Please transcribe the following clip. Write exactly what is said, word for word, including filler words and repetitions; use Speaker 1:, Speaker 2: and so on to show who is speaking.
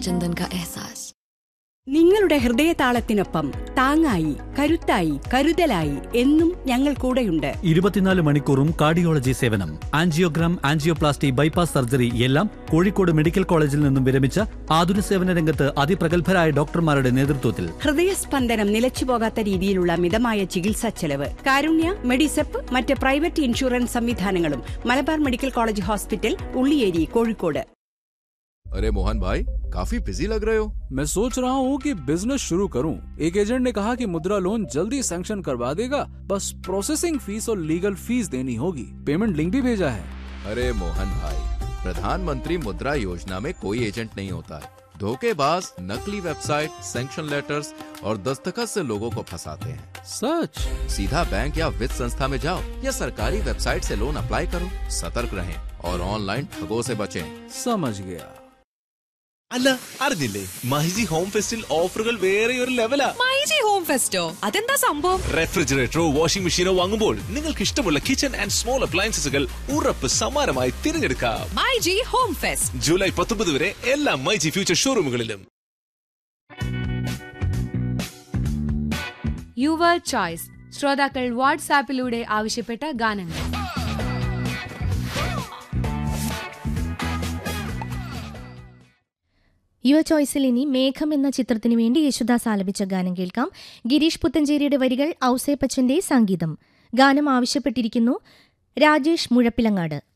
Speaker 1: चंदन का एहसास।
Speaker 2: നിങ്ങളുടെ ഹൃദയതാളത്തിനൊപ്പം താങ്ങായി, കരുത്തായി, കരുതലായി എന്നും ഞങ്ങൾ കൂടെയുണ്ട്.
Speaker 3: ഇരുപത്തിനാല് മണിക്കൂറും കാർഡിയോളജി സേവനം, ആൻജിയോഗ്രാം, ആൻജിയോപ്ലാസ്റ്റി, ബൈപ്പാസ് സർജറി എല്ലാം കോഴിക്കോട് മെഡിക്കൽ കോളേജിൽ നിന്നും വിരമിച്ച ആതുര സേവന രംഗത്ത് അതിപ്രഗത്ഭരായ ഡോക്ടർമാരുടെ നേതൃത്വത്തിൽ.
Speaker 2: ഹൃദയസ്പന്ദനം നിലച്ചുപോകാത്ത രീതിയിലുള്ള മിതമായ ചികിത്സാ ചെലവ്. കാരുണ്യ, മെഡിസെപ്പ്, മറ്റ് പ്രൈവറ്റ് ഇൻഷുറൻസ് സംവിധാനങ്ങളും. Malabar medical college hospital, Ulliyeri, Kozhikode.
Speaker 4: अरे मोहन भाई, काफी बिजी लग रहे हो।
Speaker 5: मैं सोच रहा हूँ कि बिजनेस शुरू करूँ। एक एजेंट ने कहा कि मुद्रा लोन जल्दी सैंक्शन करवा देगा, बस प्रोसेसिंग फीस और लीगल फीस देनी होगी। पेमेंट लिंक भी भेजा है।
Speaker 4: अरे मोहन भाई, प्रधानमंत्री मुद्रा योजना में कोई एजेंट नहीं होता है। धोखेबाज नकली वेबसाइट, सैंक्शन लेटर्स और दस्तखत से लोगों को फंसाते हैं।
Speaker 5: सच?
Speaker 4: सीधा बैंक या वित्त संस्था में जाओ या सरकारी वेबसाइट से लोन अप्लाई करो। सतर्क रहें और ऑनलाइन ठगों से बचें।
Speaker 5: समझ गया।
Speaker 6: അല്ല, അറിഞ്ഞില്ലേ മൈജി ഹോം ഫെസ്റ്റിൽ ഓഫറുകൾ വേറെ ഒരു ലെവലാ.
Speaker 7: മൈജി ഹോം ഫെസ്റ്റോ? അതെന്താ സംഭവം?
Speaker 6: റെഫ്രിജറേറ്ററോ വാഷിംഗ് മെഷീനോ വാങ്ങുമ്പോൾ നിങ്ങൾക്ക് ഇഷ്ടമുള്ള കിച്ചൺ ആൻഡ് സ്മോൾ അപ്ലയൻസസുകൾ ഉറപ്പ് സമ്മാനമായി തിരഞ്ഞെടുക്കാം.
Speaker 7: മൈജി ഹോം ഫെസ്റ്റ്
Speaker 6: ജൂലൈ പത്തൊമ്പത് വരെ എല്ലാ മൈജി ഫ്യൂച്ചർ ഷോറൂമുകളിലും.
Speaker 8: Your choice. ശ്രോതാക്കൾ വാട്സാപ്പിലൂടെ ആവശ്യപ്പെട്ട ഗാനങ്ങൾ.
Speaker 9: യുവ ചോയ്സിൽ ഇനി മേഘം എന്ന ചിത്രത്തിനു വേണ്ടി യേശുദാസ് ആലപിച്ച ഗാനം കേൾക്കാം. ഗിരീഷ് പുത്തഞ്ചേരിയുടെ വരികൾ, ഔസേപ്പച്ചന്റെ സംഗീതം. ഗാനം ആവശ്യപ്പെട്ടിരിക്കുന്നു രാജേഷ് മുഴപ്പിലങ്ങാട്.